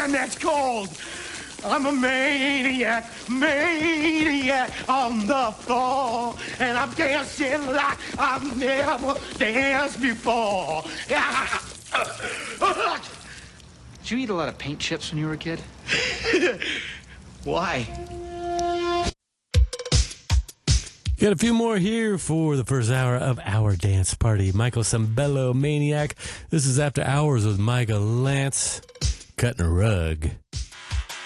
damn, that's cold. I'm a maniac on the floor, and I'm dancing like I've never danced before. Did you eat a lot of paint chips when you were a kid? Why? Got a few more here for the first hour of Our Dance Party. Michael Sembello, Maniac. This is After Hours with Michael Lance, cutting a rug.